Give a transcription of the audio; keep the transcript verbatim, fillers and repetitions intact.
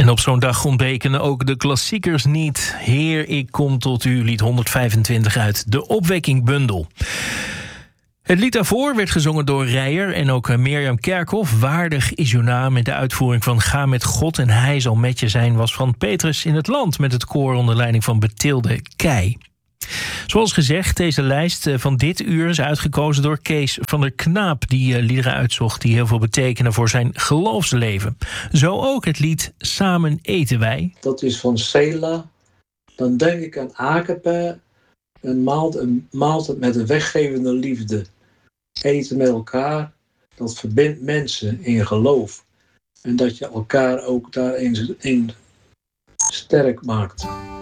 En op zo'n dag ontbreken ook de klassiekers niet. Heer, ik kom tot u, lied honderdvijfentwintig uit de Opwekkingbundel. Het lied daarvoor werd gezongen door Reijer en ook Mirjam Kerkhoff. Waardig is uw naam. En de uitvoering van Ga met God en Hij zal met je zijn was van Petrus in het Land met het koor onder leiding van Betilde Kei. Zoals gezegd, deze lijst van dit uur is uitgekozen door Kees van der Knaap, die liederen uitzocht die heel veel betekenen voor zijn geloofsleven. Zo ook het lied Samen eten wij. Dat is van Sela. Dan denk ik aan Agape, een maaltijd met een weggevende liefde. Eten met elkaar, dat verbindt mensen in geloof. En dat je elkaar ook daarin in sterk maakt.